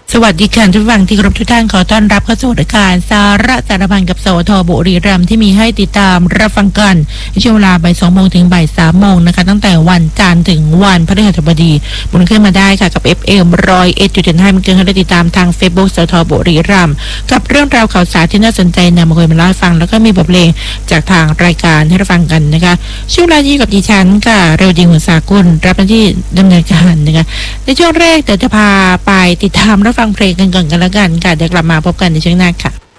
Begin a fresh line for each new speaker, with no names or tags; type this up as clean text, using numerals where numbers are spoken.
สวัสดีค่ะทุกฝั่งที่ครบทุกท่านขอต้อนรับเข้าสู่รายการสาระสารพันกับสวทบุรีรัมย์ที่มีให้ติดตามรับฟังกันในช่วงเวลาบ่าย2 โมงถึงบ่าย3 โมงนะคะตั้งแต่วันจันทร์ถึงวันพฤหัสบดีบนขึ้นมาได้ค่ะกับ FM 101.5มันเกินให้ได้ติดตามทาง Facebook สวทบุรีรัมย์กับเรื่องราวข่าวสารที่น่าสนใจนำมาคุยมาเล่าให้ฟังแล้วก็มีบทเพลงจากทางรายการให้รับฟังกันนะคะช่วงเวลาที่กับดิฉันค่ะเรวดีหัวสากุลรับหน้าที่ดำเนินการนะคะในช่วงแรกเดี๋ยวจะพาไปติดตามรับฟังเพลงกันก่อนกันแล้วกันค่ะเดี๋ยวกลับมาพบกันในช่วงหน้าค่ะ